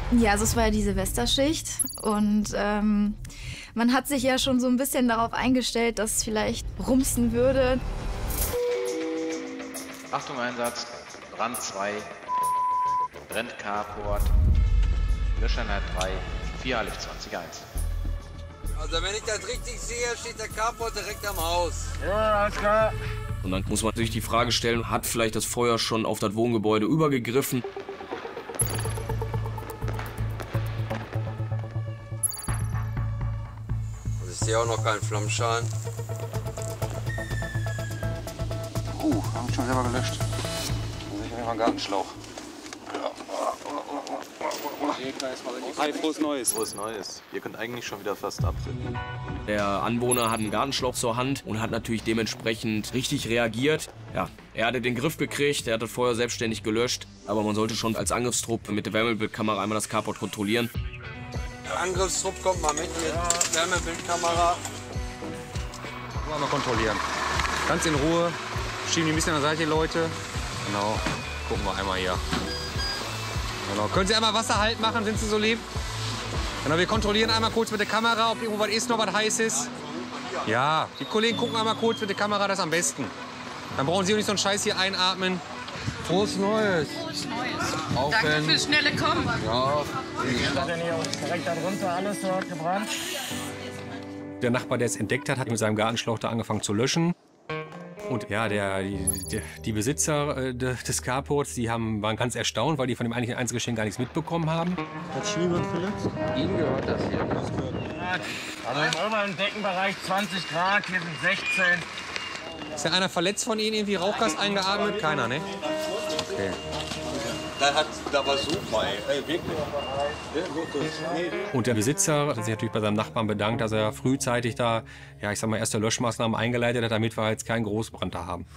Ja, also es war ja die Silvesterschicht und man hat sich ja schon so ein bisschen darauf eingestellt, dass es vielleicht rumsen würde. Achtung Einsatz, Brand 2, brennt Carport, Löscheinheit 3, 4 Licht 20 1. Also wenn ich das richtig sehe, steht der Carport direkt am Haus. Ja, alles klar. Und dann muss man sich die Frage stellen, hat vielleicht das Feuer schon auf das Wohngebäude übergegriffen? Also ich sehe auch noch keinen Flammschaden. Haben schon selber gelöscht. Dann sehe ich mal einen Gartenschlauch. Hi, frohes Neues. Frohes Neues. Ihr könnt eigentlich schon wieder fast absehen. Der Anwohner hat einen Gartenschlauch zur Hand und hat natürlich dementsprechend richtig reagiert. Ja, er hatte den Griff gekriegt, er hat das Feuer selbstständig gelöscht. Aber man sollte schon als Angriffstrupp mit der Wärmebildkamera einmal das Carport kontrollieren. Der Angriffstrupp kommt mal mit Wärmebildkamera. Mal kontrollieren. Ganz in Ruhe. Schieben die ein bisschen an der Seite, die Leute. Genau. Gucken wir einmal hier. Genau. Können Sie einmal Wasserhalt machen, sind Sie so lieb? Genau, wir kontrollieren einmal kurz mit der Kamera, ob irgendwo was ist, noch was heiß ist. Ja, die Kollegen gucken einmal kurz mit der Kamera, das ist am besten. Dann brauchen Sie auch nicht so einen Scheiß hier einatmen. Frohes Neues. Frohes Neues. Danke fürs schnelle Kommen. Ja. Hat er nicht direkt darunter alles dort gebrannt? Der Nachbar, der es entdeckt hat, hat mit seinem Gartenschlauch da angefangen zu löschen. Und ja, die Besitzer des Carports, die waren ganz erstaunt, weil die von dem eigentlichen Einzelgeschehen gar nichts mitbekommen haben. Hat niemand verletzt? Ihnen gehört das hier. Also im oberen Deckenbereich 20 Grad, hier sind 16. Ist ja einer verletzt von Ihnen, irgendwie Rauchgas eingeatmet? Keiner, ne? Okay. Da war super, ey. Wirklich. Und der Besitzer hat sich natürlich bei seinem Nachbarn bedankt, dass er frühzeitig da, ja, ich sag mal, erste Löschmaßnahmen eingeleitet hat, damit wir jetzt keinen Großbrand da haben.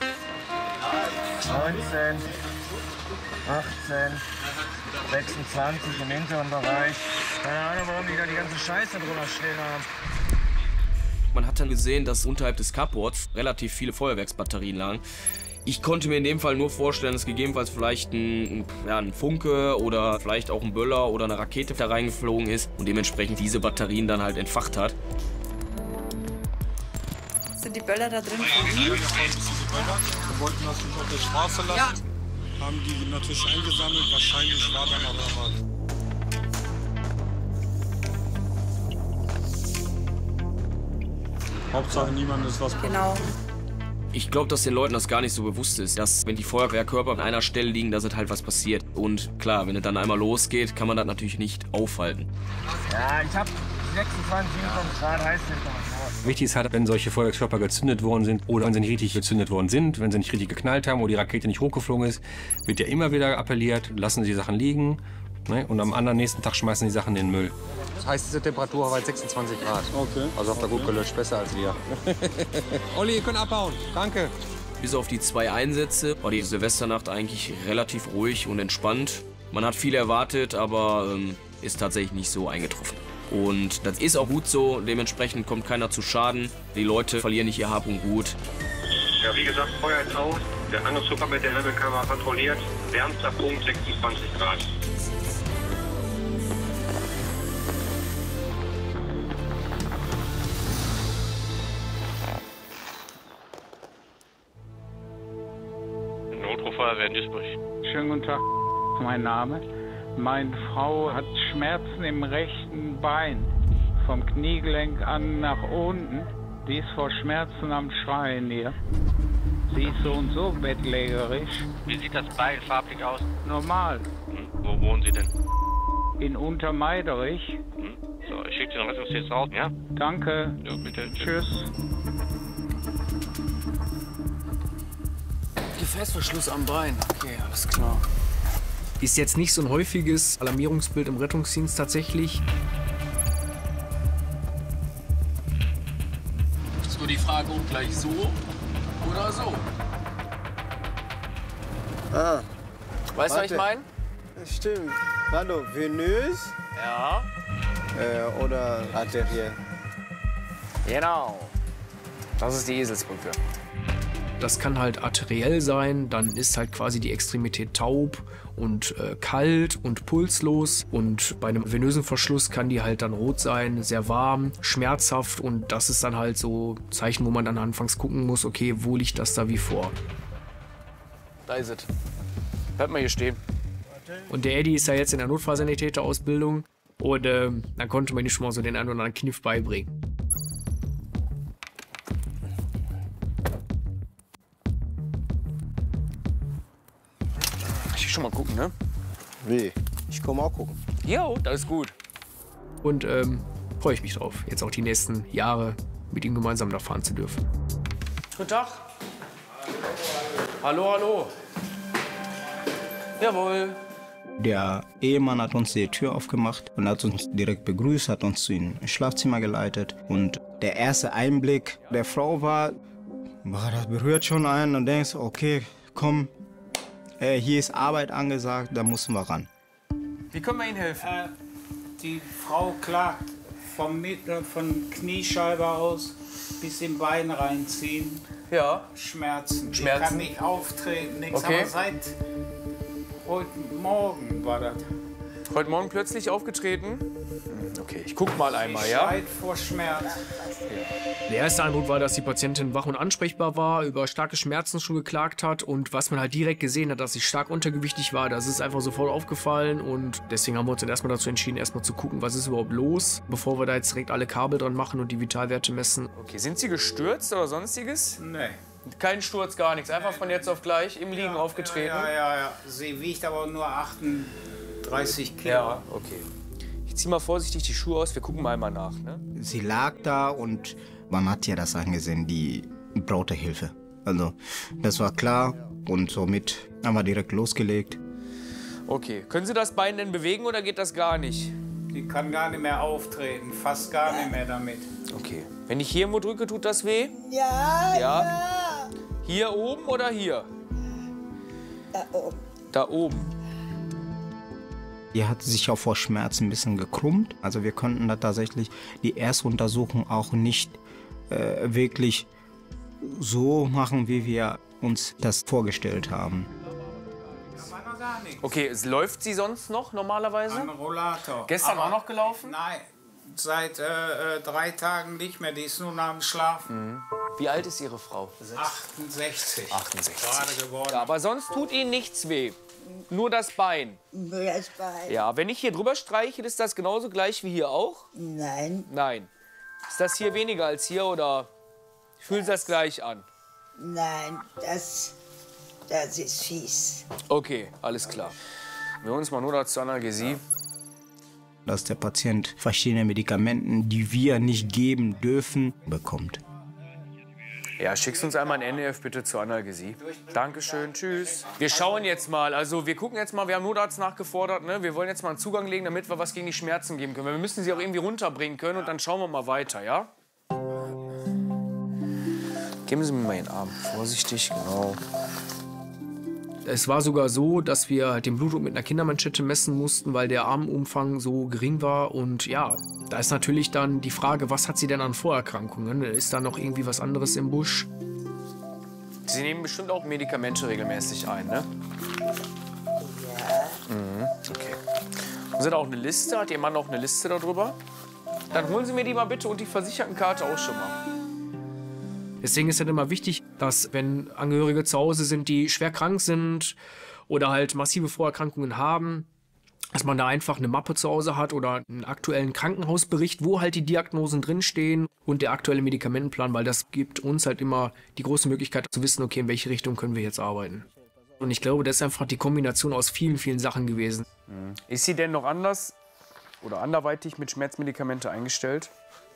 19, 18, 26 im hinteren Bereich. Keine Ahnung, warum die da die ganze Scheiße drunter stehen haben. Man hat dann gesehen, dass unterhalb des Carports relativ viele Feuerwerksbatterien lagen. Ich konnte mir in dem Fall nur vorstellen, dass gegebenenfalls vielleicht ein Funke oder vielleicht auch ein Böller oder eine Rakete da reingeflogen ist und dementsprechend diese Batterien dann halt entfacht hat. Sind die Böller da drin? Wir wollten das nicht auf der Straße lassen. Ja. Haben die natürlich eingesammelt. Wahrscheinlich war dann aber was. Hauptsache niemand ist was passiert. Genau. Ich glaube, dass den Leuten das gar nicht so bewusst ist, dass wenn die Feuerwehrkörper an einer Stelle liegen, dass es halt was passiert. Und klar, wenn es dann einmal losgeht, kann man das natürlich nicht aufhalten. Ja, ich habe 26, 27 Grad Heißtemperatur. Wichtig ist halt, wenn solche Feuerwerkskörper gezündet worden sind oder wenn sie nicht richtig gezündet worden sind, wenn sie nicht richtig geknallt haben oder die Rakete nicht hochgeflogen ist, wird ja immer wieder appelliert, lassen Sie die Sachen liegen, ne? Und am anderen nächsten Tag schmeißen die Sachen in den Müll. Das heißt, diese Temperatur war 26 Grad. Okay. Also habt ihr gut gelöscht, besser als wir. Olli, ihr könnt abhauen. Danke. Bis auf die 2 Einsätze war die Silvesternacht eigentlich relativ ruhig und entspannt. Man hat viel erwartet, aber ist tatsächlich nicht so eingetroffen. Und das ist auch gut so, dementsprechend kommt keiner zu Schaden. Die Leute verlieren nicht ihr Hab und Gut. Ja, wie gesagt, Feuer ist aus. Der Angriffsdruck hat mit der Wärmebildkamera kontrolliert. Wärmster Punkt 26 Grad. Notrufeuerwehr in Duisburg. Schönen guten Tag, mein Name. Meine Frau hat Schmerzen im rechten Bein, vom Kniegelenk an nach unten. Die ist vor Schmerzen am Schreien hier. Sie ist so und so bettlägerisch. Wie sieht das Bein farblich aus? Normal. Wo wohnen Sie denn? In Untermeiderich. So, ich schicke den Rettungsdienst raus, ja? Danke. Ja, bitte. Tschüss. Gefäßverschluss am Bein. Okay, alles klar. Ist jetzt nicht so ein häufiges Alarmierungsbild im Rettungsdienst tatsächlich. Ist nur die Frage, ob gleich so oder so. Ah. Weißt du, was ich meine? Stimmt. Pardon, venös? Ja. Oder arteriell? Genau. Das ist die Eselsbrücke. Das kann halt arteriell sein, dann ist halt quasi die Extremität taub und kalt und pulslos. Und bei einem venösen Verschluss kann die halt dann rot sein, sehr warm, schmerzhaft. Und das ist dann halt so ein Zeichen, wo man dann anfangs gucken muss, okay, wo liegt das da wie vor. Da ist es. Bleib mal hier stehen. Und der Eddie ist ja jetzt in der Notfallsanitäterausbildung. Und dann konnte man ihm schon mal so den einen oder anderen Kniff beibringen. Ich will schon mal gucken, ne? Wie? Ich komme auch gucken. Jo, das ist gut. Und freue ich mich drauf, jetzt auch die nächsten Jahre mit ihm gemeinsam da fahren zu dürfen. Guten Tag. Hallo, hallo. Jawohl. Der Ehemann hat uns die Tür aufgemacht und hat uns direkt begrüßt, hat uns ins Schlafzimmer geleitet. Und der erste Einblick der Frau war, das berührt schon einen und denkst, okay, komm, hier ist Arbeit angesagt, da müssen wir ran. Wie können wir Ihnen helfen? Die Frau klagt von Kniescheibe aus bis im Bein reinziehen. Ja. Schmerzen. Schmerzen. Die kann nicht auftreten, nichts. Okay. Aber seit heute Morgen war das. Heute Morgen plötzlich aufgetreten? Okay, ich guck mal einmal, Sie ja? schreit vor Schmerz. Der erste Eindruck war, dass die Patientin wach und ansprechbar war, über starke Schmerzen schon geklagt hat und was man halt direkt gesehen hat, dass sie stark untergewichtig war, das ist einfach sofort aufgefallen und deswegen haben wir uns dann erstmal dazu entschieden, erstmal zu gucken, was ist überhaupt los, bevor wir da jetzt direkt alle Kabel dran machen und die Vitalwerte messen. Okay, sind Sie gestürzt oder sonstiges? Nee. Kein Sturz, gar nichts, einfach von jetzt auf gleich im Liegen aufgetreten? Ja. Sie wiegt aber nur 38 Kilo. Ja, okay. Ich zieh mal vorsichtig die Schuhe aus, wir gucken mal einmal nach, ne? Sie lag da und man hat ja das angesehen, die brauchte Hilfe. Also das war klar und somit haben wir direkt losgelegt. Okay, können Sie das Bein denn bewegen oder geht das gar nicht? Die kann gar nicht mehr auftreten, fast gar nicht mehr damit. Okay. Wenn ich hier irgendwo drücke, tut das weh? Ja. Hier oben oder hier? Da oben. Da oben. Die hat sich auch vor Schmerzen ein bisschen gekrümmt. Also wir konnten da tatsächlich die erste Untersuchung auch nicht wirklich so machen, wie wir uns das vorgestellt haben. Okay, läuft sie sonst noch normalerweise? Ein Rollator. Gestern auch noch gelaufen? Nein, seit 3 Tagen nicht mehr. Die ist nur nach dem Schlafen. Wie alt ist Ihre Frau? 68. 68. Gerade geworden. Ja, aber sonst tut Ihnen nichts weh. Nur das Bein. Nur das Bein. Ja, wenn ich hier drüber streiche, ist das genauso gleich wie hier auch? Nein. Nein. Ist das hier weniger als hier oder fühlt sich das gleich an? Nein, das ist fies. Okay, alles klar. Wir holen uns mal nur dazu Analgesie. Dass der Patient verschiedene Medikamente, die wir nicht geben dürfen, bekommt. Ja, schickst uns einmal ein NEF bitte zur Analgesie. Dankeschön, tschüss. Wir schauen jetzt mal, also wir gucken jetzt mal, wir haben Notarzt nachgefordert, ne? Wir wollen jetzt mal einen Zugang legen, damit wir was gegen die Schmerzen geben können. Weil wir müssen sie auch irgendwie runterbringen können und dann schauen wir mal weiter, ja? Geben Sie mir mal Ihren Arm, vorsichtig, genau. Es war sogar so, dass wir den Blutdruck mit einer Kindermanschette messen mussten, weil der Armumfang so gering war. Und ja, da ist natürlich dann die Frage, was hat sie denn an Vorerkrankungen? Ist da noch irgendwie was anderes im Busch? Sie nehmen bestimmt auch Medikamente regelmäßig ein, ne? Ja. Mhm, okay. Haben Sie da auch eine Liste? Hat Ihr Mann auch eine Liste darüber? Dann holen Sie mir die mal bitte und die Versichertenkarte auch schon mal. Deswegen ist es immer wichtig, dass wenn Angehörige zu Hause sind, die schwer krank sind oder halt massive Vorerkrankungen haben, dass man da einfach eine Mappe zu Hause hat oder einen aktuellen Krankenhausbericht, wo halt die Diagnosen drinstehen und der aktuelle Medikamentenplan, weil das gibt uns halt immer die große Möglichkeit zu wissen, okay, in welche Richtung können wir jetzt arbeiten. Und ich glaube, das ist einfach die Kombination aus vielen, vielen Sachen gewesen. Ist sie denn noch anders oder anderweitig mit Schmerzmedikamente eingestellt?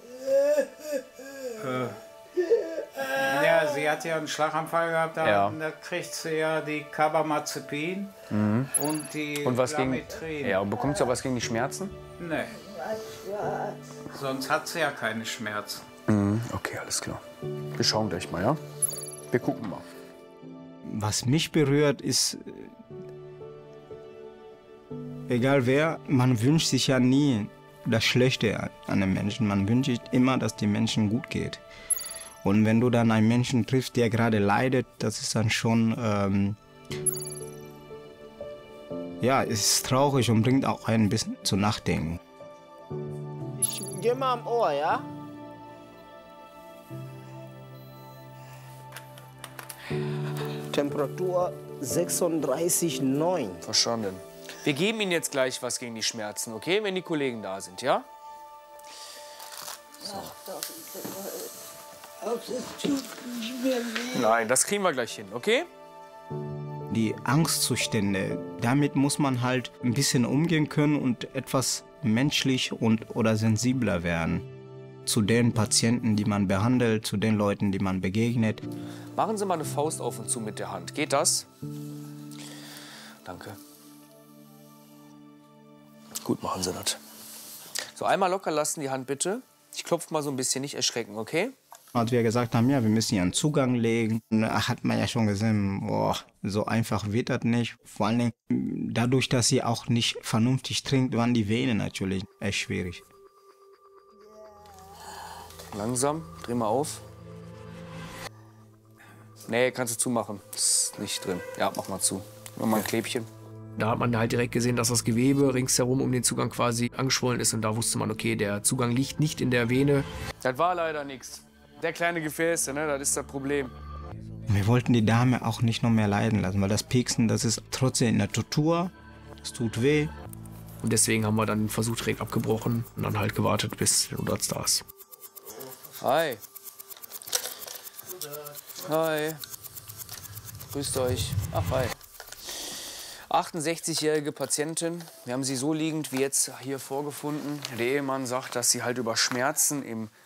Ja, sie hat ja einen Schlaganfall gehabt, Ja. da kriegt sie ja die Carbamazepin und die Und was gegen, Lamitrin. ja, und bekommt sie auch was gegen die Schmerzen? Nee. Sonst hat sie ja keine Schmerzen. Okay, alles klar. Wir schauen gleich mal, ja? Wir gucken mal. Was mich berührt, ist, egal wer, man wünscht sich ja nie das Schlechte an den Menschen. Man wünscht sich immer, dass den Menschen gut geht. Und wenn du dann einen Menschen triffst, der gerade leidet, das ist dann schon, ja, es ist traurig und bringt auch ein bisschen zu nachdenken. Ich geh mal am Ohr, ja? Temperatur 36,9. Verstanden. Wir geben Ihnen jetzt gleich was gegen die Schmerzen, okay? Wenn die Kollegen da sind, ja? So. Nein, das kriegen wir gleich hin, okay? Die Angstzustände, damit muss man halt ein bisschen umgehen können und etwas menschlich oder sensibler werden. Zu den Patienten, die man behandelt, zu den Leuten, die man begegnet. Machen Sie mal eine Faust auf und zu mit der Hand. Geht das? Danke. Gut, machen Sie das. So, einmal locker lassen die Hand bitte. Ich klopfe mal so ein bisschen, nicht erschrecken, okay? Als wir gesagt haben, ja, wir müssen hier einen Zugang legen, hat man ja schon gesehen, boah, so einfach wird das nicht. Vor allen Dingen, dadurch, dass sie auch nicht vernünftig trinkt, waren die Venen natürlich echt schwierig. Langsam, dreh mal auf. Nee, kannst du zumachen. Ist nicht drin. Ja, mach mal zu. Mach mal ein Klebchen. Da hat man halt direkt gesehen, dass das Gewebe ringsherum um den Zugang quasi angeschwollen ist. Und da wusste man, okay, der Zugang liegt nicht in der Vene. Das war leider nichts. Der kleine Gefäße, ne, das ist das Problem. Wir wollten die Dame auch nicht noch mehr leiden lassen, weil das Pieksen, das ist trotzdem in der Tortur. Das tut weh. Und deswegen haben wir dann den Versuch direkt abgebrochen und dann halt gewartet, bis der Notarzt da ist. Hi. Hi. Grüßt euch. Ach, hi. 68-jährige Patientin. Wir haben sie so liegend wie jetzt hier vorgefunden. Der Ehemann sagt, dass sie halt über Schmerzen im